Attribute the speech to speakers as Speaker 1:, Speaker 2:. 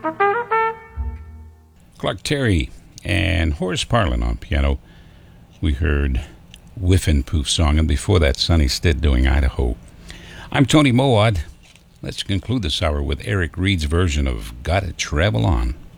Speaker 1: Clark Terry and Horace Parlan on piano. We heard Whiffin' Poof song, and before that, Sonny Stitt doing Idaho. I'm Tony Mowat. Let's conclude this hour with Eric Reed's version of Gotta Travel On.